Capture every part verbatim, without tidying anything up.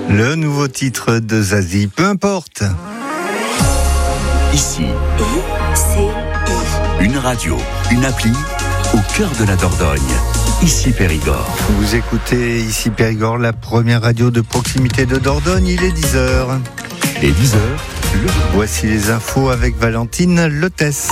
Le nouveau titre de Zazie, peu importe. Ici, I C I. une radio, une appli au cœur de la Dordogne. Ici Périgord. Vous écoutez Ici Périgord, la première radio de proximité de Dordogne. Il est dix heures. Et dix heures, le... Voici les infos avec Valentine Lotès.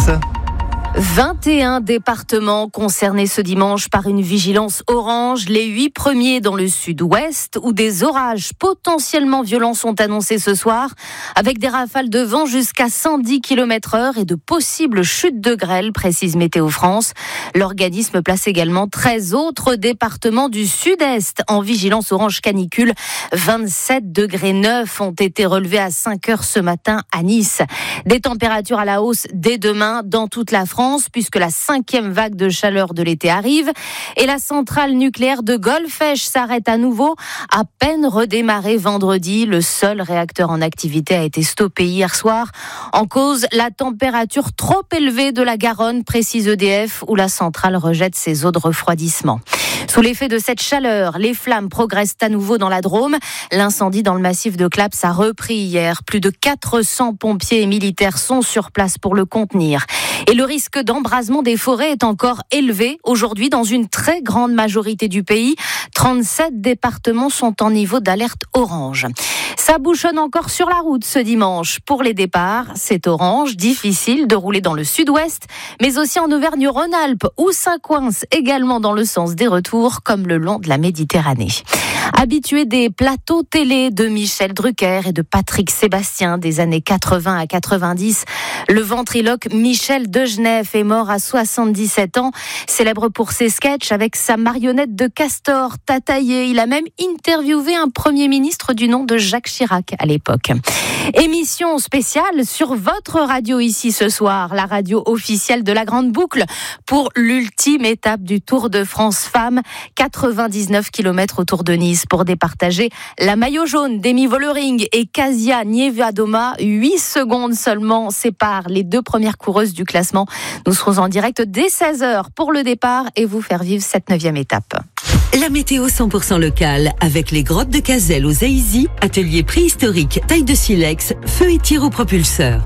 vingt et un départements concernés ce dimanche par une vigilance orange. Les huit premiers dans le sud-ouest où des orages potentiellement violents sont annoncés ce soir avec des rafales de vent jusqu'à cent dix kilomètres heure et de possibles chutes de grêle, précise Météo France. L'organisme place également treize autres départements du sud-est en vigilance orange canicule. vingt-sept degrés neuf ont été relevés à cinq heures ce matin à Nice. Des températures à la hausse dès demain dans toute la France, puisque la cinquième vague de chaleur de l'été arrive et la centrale nucléaire de Golfech s'arrête à nouveau. À peine redémarré vendredi, le seul réacteur en activité a été stoppé hier soir. En cause, la température trop élevée de la Garonne, précise E D F, où la centrale rejette ses eaux de refroidissement. Sous l'effet de cette chaleur, les flammes progressent à nouveau dans la Drôme. L'incendie dans le massif de Claps a repris hier. Plus de quatre cents pompiers et militaires sont sur place pour le contenir. Et le risque d'embrasement des forêts est encore élevé aujourd'hui dans une très grande majorité du pays. trente-sept départements sont en niveau d'alerte orange. Ça bouchonne encore sur la route ce dimanche. Pour les départs, c'est orange, difficile de rouler dans le sud-ouest, mais aussi en Auvergne-Rhône-Alpes, où ça coince également dans le sens des retours, comme le long de la Méditerranée. Habitué des plateaux télé de Michel Drucker et de Patrick Sébastien des années quatre-vingts à quatre-vingt-dix, le ventriloque Michel Degenef est mort à soixante-dix-sept ans, célèbre pour ses sketchs avec sa marionnette de castor tataillée. Il a même interviewé un premier ministre du nom de Jacques Chirac à l'époque. Émission spéciale sur votre radio ici ce soir, la radio officielle de la Grande Boucle, pour l'ultime étape du Tour de France Femmes, quatre-vingt-dix-neuf kilomètres autour de Nice, pour départager la maillot jaune d'Emi Vollering et Kasia Niewiadoma. huit secondes seulement séparent les deux premières coureuses du classement. Nous serons en direct dès seize heures pour le départ et vous faire vivre cette neuvième étape. La météo cent pour cent locale avec les grottes de Cazel aux Aïzy, atelier préhistorique, taille de silex, feu et tir au propulseur.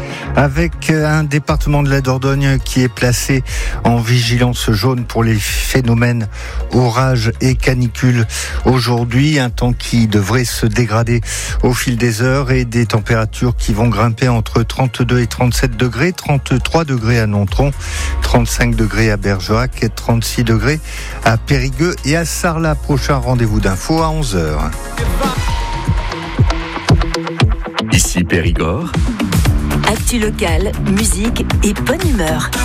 Avec un département de la Dordogne qui est placé en vigilance jaune pour les phénomènes orage et canicule. Aujourd'hui, un temps qui devrait se dégrader au fil des heures et des températures qui vont grimper entre trente-deux et trente-sept degrés, trente-trois degrés à Nontron, trente-cinq degrés à Bergerac et trente-six degrés à Périgueux et à Sarlat. Prochain rendez-vous d'info à onze heures. Ici Périgord. Actu locale, musique et bonne humeur.